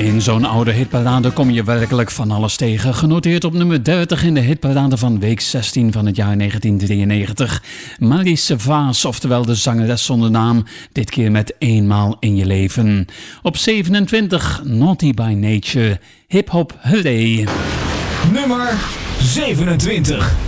In zo'n oude hitparade kom je werkelijk van alles tegen. Genoteerd op nummer 30 in de hitparade van week 16 van het jaar 1993. Maryse Vaas, oftewel de zangeres zonder naam, dit keer met Eenmaal in je leven. Op 27 Naughty by Nature, Hip Hop Hooray. Nummer 27.